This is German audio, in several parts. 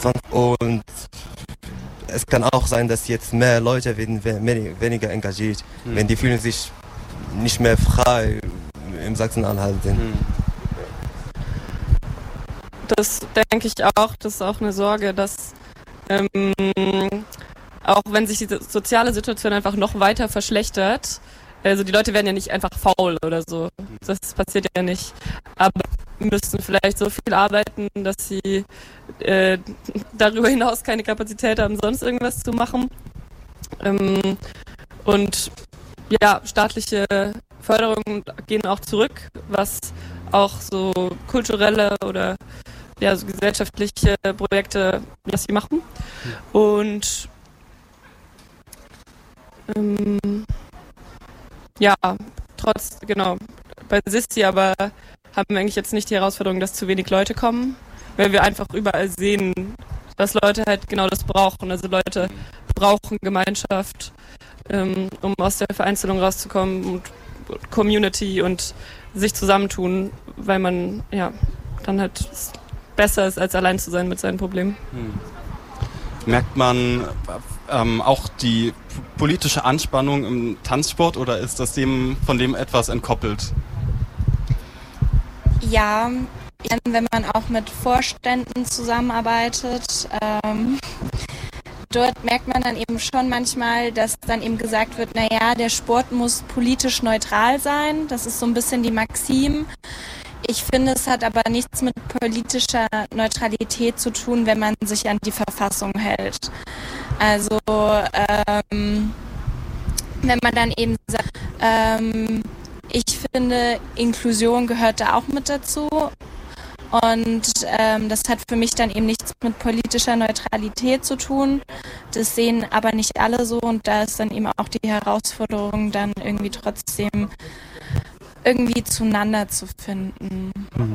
Und es kann auch sein, dass jetzt mehr Leute werden weniger engagiert, wenn die fühlen sich nicht mehr frei im Sachsen-Anhalt sind. Das denke ich auch, das ist auch eine Sorge, dass auch wenn sich die soziale Situation einfach noch weiter verschlechtert, also die Leute werden ja nicht einfach faul oder so, das passiert ja nicht, aber müssen vielleicht so viel arbeiten, dass sie darüber hinaus keine Kapazität haben, sonst irgendwas zu machen. Und ja, staatliche Förderungen gehen auch zurück, was auch so kulturelle oder ja, so gesellschaftliche Projekte, was sie machen. Und ja, genau, bei Sissi aber haben wir eigentlich jetzt nicht die Herausforderung, dass zu wenig Leute kommen, weil wir einfach überall sehen, dass Leute halt genau das brauchen. Also Leute brauchen Gemeinschaft, um aus der Vereinzelung rauszukommen und Community und sich zusammentun, weil man ja dann halt besser ist, als allein zu sein mit seinen Problemen. Merkt man auch die politische Anspannung im Tanzsport oder ist das von dem etwas entkoppelt? Ja, wenn man auch mit Vorständen zusammenarbeitet, dort merkt man dann eben schon manchmal, dass dann eben gesagt wird, naja, der Sport muss politisch neutral sein. Das ist so ein bisschen die Maxim. Ich finde, es hat aber nichts mit politischer Neutralität zu tun, wenn man sich an die Verfassung hält. Also wenn man dann eben sagt, ich finde, Inklusion gehört da auch mit dazu. Und das hat für mich dann eben nichts mit politischer Neutralität zu tun. Das sehen aber nicht alle so und da ist dann eben auch die Herausforderung, dann irgendwie trotzdem irgendwie zueinander zu finden.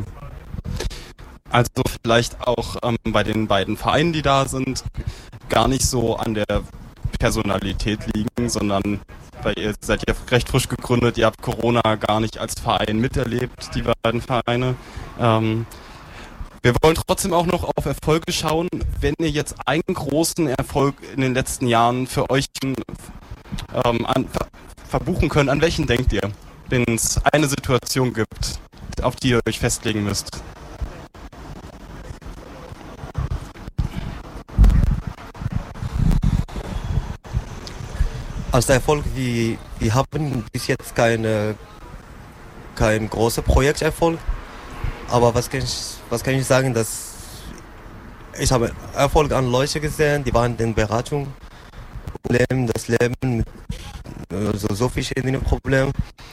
Also vielleicht auch bei den beiden Vereinen, die da sind, gar nicht so an der Personalität liegen, sondern weil ihr seid ja recht frisch gegründet, ihr habt Corona gar nicht als Verein miterlebt, die beiden Vereine. Wir wollen trotzdem auch noch auf Erfolge schauen. Wenn ihr jetzt einen großen Erfolg in den letzten Jahren für euch verbuchen könnt, an welchen denkt ihr? Wenn es eine Situation gibt, auf die ihr euch festlegen müsst. Als Erfolg, wir haben bis jetzt kein großer Projekterfolg, aber was kann ich sagen, dass ich habe Erfolg an Leute gesehen, die waren in den Beratungen, das Leben mit so verschiedenen Problemen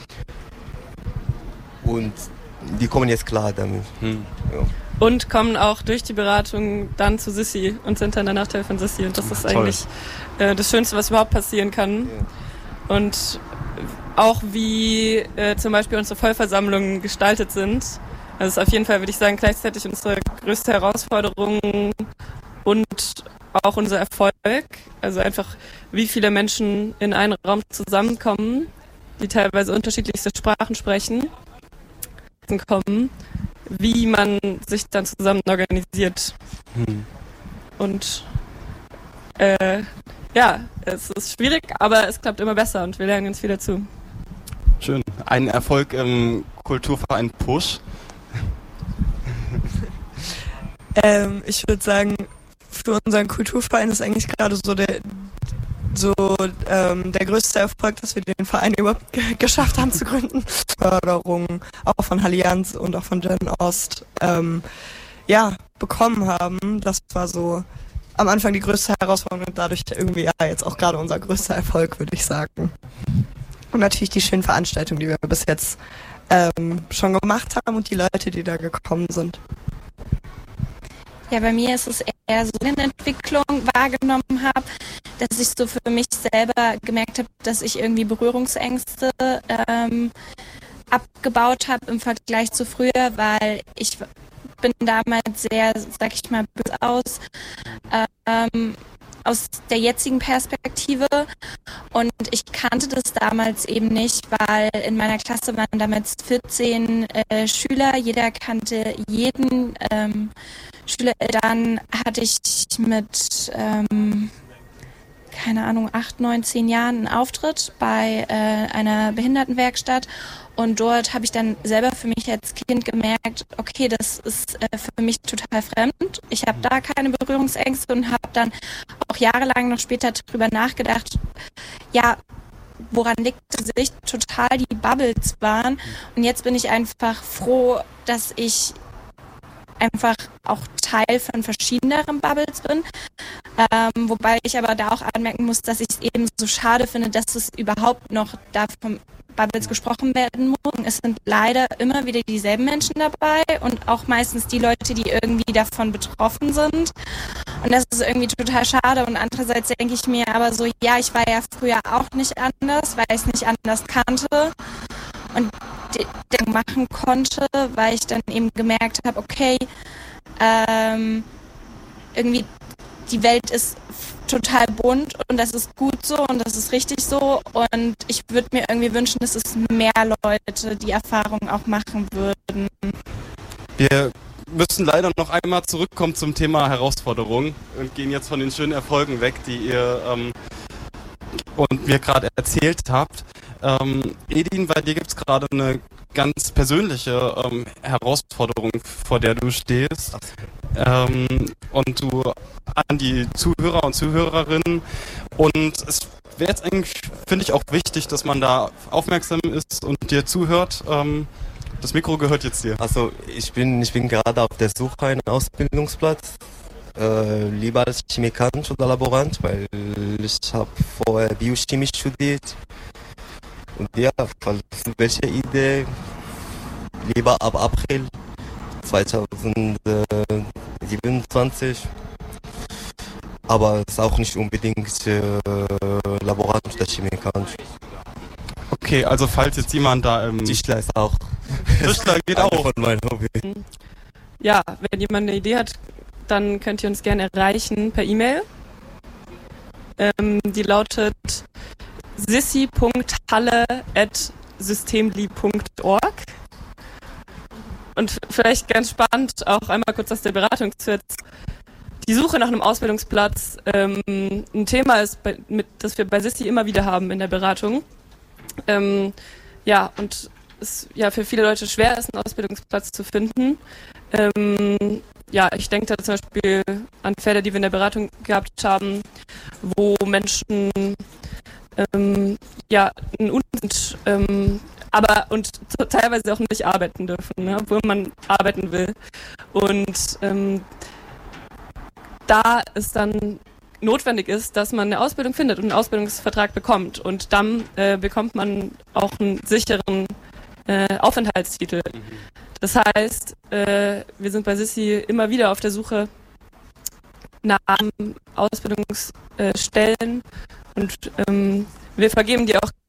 und die kommen jetzt klar damit. Ja. Und kommen auch durch die Beratung dann zu Sissi und sind dann der Nachteil von Sissi. Und das ist eigentlich das Schönste, was überhaupt passieren kann. Ja. Und auch wie zum Beispiel unsere Vollversammlungen gestaltet sind. Also ist auf jeden Fall, würde ich sagen, gleichzeitig unsere größte Herausforderung und auch unser Erfolg. Also einfach, wie viele Menschen in einen Raum zusammenkommen, die teilweise unterschiedlichste Sprachen sprechen, kommen, wie man sich dann zusammen organisiert. Und ja, es ist schwierig, aber es klappt immer besser und wir lernen ganz viel dazu. Schön. Ein Erfolg im Kulturverein Push. Ich würde sagen, für unseren Kulturverein ist eigentlich gerade so der größte Erfolg, dass wir den Verein überhaupt geschafft haben zu gründen. Förderung auch von Allianz und auch von Gen Ost bekommen haben. Das war so am Anfang die größte Herausforderung und dadurch irgendwie jetzt auch gerade unser größter Erfolg, würde ich sagen. Und natürlich die schönen Veranstaltungen, die wir bis jetzt schon gemacht haben und die Leute, die da gekommen sind. Ja, bei mir ist es eher so eine Entwicklung wahrgenommen habe, dass ich so für mich selber gemerkt habe, dass ich irgendwie Berührungsängste abgebaut habe im Vergleich zu früher, weil ich bin damals sehr, sag ich mal, böse aus der jetzigen Perspektive und ich kannte das damals eben nicht, weil in meiner Klasse waren damals 14 Schüler, jeder kannte jeden Berufsschule, dann hatte ich mit, 8, 9, 10 Jahren einen Auftritt bei einer Behindertenwerkstatt. Und dort habe ich dann selber für mich als Kind gemerkt, okay, das ist für mich total fremd. Ich habe da keine Berührungsängste und habe dann auch jahrelang noch später drüber nachgedacht, ja, woran liegt es, dass ich total die Bubbles waren. Und jetzt bin ich einfach froh, dass ich einfach auch Teil von verschiedeneren Bubbles bin. Wobei ich aber da auch anmerken muss, dass ich es eben so schade finde, dass es überhaupt noch davon Bubbles gesprochen werden muss. Es sind leider immer wieder dieselben Menschen dabei und auch meistens die Leute, die irgendwie davon betroffen sind. Und das ist irgendwie total schade. Und andererseits denke ich mir aber so, ja, ich war ja früher auch nicht anders, weil ich es nicht anders kannte und den machen konnte, weil ich dann eben gemerkt habe, okay, irgendwie die Welt ist total bunt und das ist gut so und das ist richtig so und ich würde mir irgendwie wünschen, dass es mehr Leute die Erfahrung auch machen würden. Wir müssen leider noch einmal zurückkommen zum Thema Herausforderungen und gehen jetzt von den schönen Erfolgen weg, die ihr und mir gerade erzählt habt. Edin, bei dir gibt es gerade eine ganz persönliche Herausforderung, vor der du stehst. Und du an die Zuhörer und Zuhörerinnen. Und es wäre jetzt eigentlich, finde ich, auch wichtig, dass man da aufmerksam ist und dir zuhört. Das Mikro gehört jetzt dir. Also ich bin gerade auf der Suche nach einem Ausbildungsplatz. Lieber als Chemikant oder Laborant, weil ich habe vorher Biochemie studiert. Und ja, falls welche Idee, lieber ab April 2027. Aber es ist auch nicht unbedingt Laborant oder Chemikant. Okay, also falls jetzt jemand da Tischler ist auch. Tischler geht auch. Von meinem Hobby. Ja, wenn jemand eine Idee hat, dann könnt ihr uns gerne erreichen per E-Mail. Die lautet sissi.halle@systemli.org. Und vielleicht ganz spannend, auch einmal kurz aus der Beratung zu jetzt. Die Suche nach einem Ausbildungsplatz ein Thema ist, das wir bei Sissi immer wieder haben in der Beratung. Ja, und es für viele Leute schwer ist, einen Ausbildungsplatz zu finden. Ja, ich denke da zum Beispiel an Fälle, die wir in der Beratung gehabt haben, wo Menschen einen Unterschied aber und teilweise auch nicht arbeiten dürfen, ne, obwohl man arbeiten will. Und da es dann notwendig ist, dass man eine Ausbildung findet und einen Ausbildungsvertrag bekommt. Und dann bekommt man auch einen sicheren Aufenthaltstitel. Das heißt, wir sind bei Sissi immer wieder auf der Suche nach Ausbildungsstellen und wir vergeben die auch